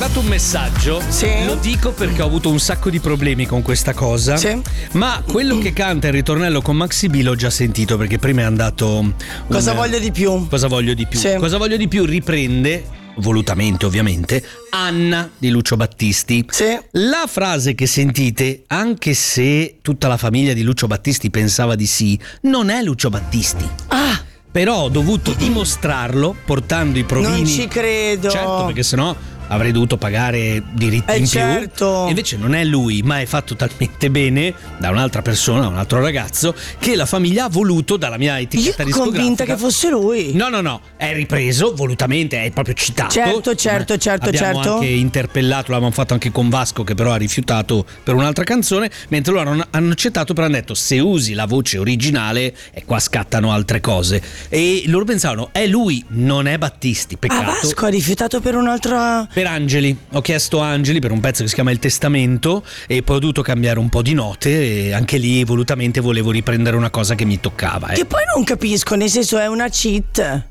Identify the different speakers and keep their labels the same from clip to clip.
Speaker 1: arrivato un messaggio.
Speaker 2: Sì.
Speaker 1: Lo dico perché ho avuto un sacco di problemi con questa cosa.
Speaker 2: Sì.
Speaker 1: Ma quello che canta il ritornello con Maxi B l'ho già sentito, perché prima è andato
Speaker 2: Cosa voglio di più?
Speaker 1: Cosa voglio di più?
Speaker 2: Sì.
Speaker 1: Cosa voglio di più riprende, volutamente ovviamente, Anna di Lucio Battisti.
Speaker 2: Sì.
Speaker 1: La frase che sentite, anche se tutta la famiglia di Lucio Battisti pensava di sì, non è Lucio Battisti.
Speaker 2: Ah,
Speaker 1: Però ho dovuto dimostrarlo portando i provini.
Speaker 2: non ci credo.
Speaker 1: Certo, perché sennò avrei dovuto pagare diritti in
Speaker 2: certo.
Speaker 1: più. Invece non è lui, ma è fatto talmente bene da un'altra persona, un altro ragazzo, che la famiglia ha voluto dalla mia
Speaker 2: Io
Speaker 1: etichetta
Speaker 2: ero
Speaker 1: discografica.
Speaker 2: convinta che fosse lui.
Speaker 1: No, è ripreso volutamente, è proprio citato.
Speaker 2: Certo.
Speaker 1: Abbiamo anche interpellato, l'abbiamo fatto anche con Vasco, che però ha rifiutato per un'altra canzone, mentre loro hanno accettato, però hanno detto: se usi la voce originale, e qua scattano altre cose. E loro pensavano: è lui, non è Battisti, peccato.
Speaker 2: Vasco ha rifiutato per un'altra.
Speaker 1: Per Angeli, ho chiesto Angeli per un pezzo che si chiama Il Testamento, e poi ho dovuto cambiare un po' di note, e anche lì volutamente volevo riprendere una cosa che mi toccava.
Speaker 2: Che poi non capisco, nel senso è una cheat.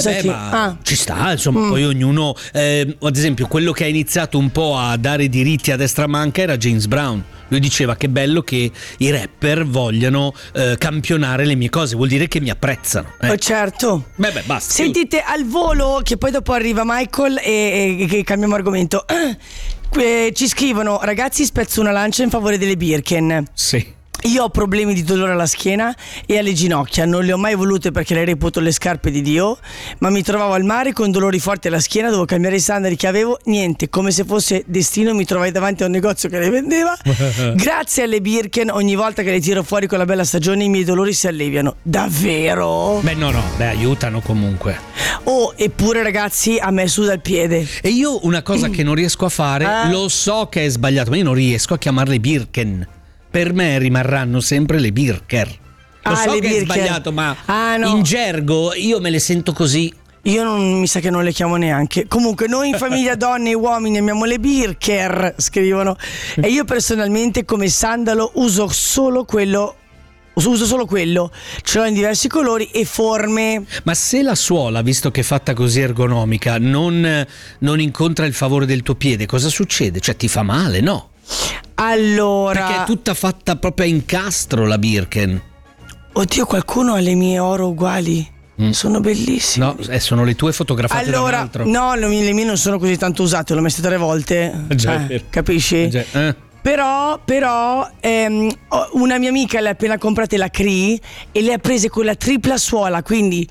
Speaker 1: Ma ci sta, insomma, poi ognuno, ad esempio, quello che ha iniziato un po' a dare diritti a destra manca era James Brown. Lui diceva: che bello che i rapper vogliano campionare le mie cose, vuol dire che mi apprezzano.
Speaker 2: Certo.
Speaker 1: Basta.
Speaker 2: Sentite al volo, che poi dopo arriva Michael e che cambiamo argomento. Ci scrivono: ragazzi, spezzo una lancia in favore delle Birken.
Speaker 1: Sì.
Speaker 2: Io ho problemi di dolore alla schiena e alle ginocchia, non le ho mai volute perché le reputo le scarpe di Dio, ma mi trovavo al mare con dolori forti alla schiena, dovevo cambiare i sandali che avevo, niente, come se fosse destino mi trovai davanti a un negozio che le vendeva. Grazie alle Birken, ogni volta che le tiro fuori con la bella stagione i miei dolori si alleviano. Davvero?
Speaker 1: Aiutano comunque.
Speaker 2: Eppure ragazzi, a me suda il piede.
Speaker 1: E io una cosa che non riesco a fare, lo so che è sbagliato, ma io non riesco a chiamarle Birken. Per me rimarranno sempre le Birker. Lo so che è sbagliato, ma
Speaker 2: no.
Speaker 1: In gergo io me le sento così.
Speaker 2: Io non mi sa che non le chiamo neanche. Comunque noi in famiglia donne e uomini amiamo le Birker, scrivono. E io personalmente come sandalo uso solo quello, ce l'ho in diversi colori e forme.
Speaker 1: Ma se la suola, visto che è fatta così ergonomica, non incontra il favore del tuo piede, cosa succede? Cioè ti fa male, no?
Speaker 2: Allora,
Speaker 1: perché è tutta fatta proprio a incastro la Birken.
Speaker 2: Oddio, qualcuno ha le mie oro uguali. Sono bellissime.
Speaker 1: No, sono le tue fotografate da un altro.
Speaker 2: No, le mie non sono così tanto usate, l'ho messe 3 volte. Capisci? Però una mia amica le ha appena comprate la Cree e le ha prese con la tripla suola, quindi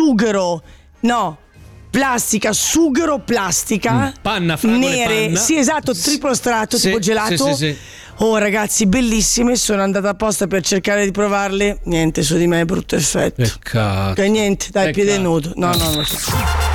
Speaker 2: plastica,
Speaker 1: panna, fragole,
Speaker 2: nere,
Speaker 1: panna.
Speaker 2: Sì, esatto, triplo strato,
Speaker 1: sì,
Speaker 2: tipo gelato.
Speaker 1: Sì.
Speaker 2: Oh ragazzi, bellissime, sono andata apposta per cercare di provarle. Niente, su di me è brutto effetto.
Speaker 1: Peccato.
Speaker 2: Niente, dai, piede nudo. No.